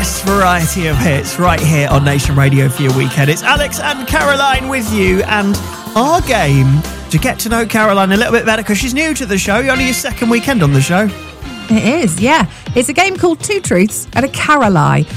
best variety of hits right here on Nation Radio for your weekend. It's Alex and Caroline with you, and our game to get to know Caroline a little bit better because she's new to the show. You're only your second weekend on the show. It is, yeah. It's a game called Two Truths and a Caroline.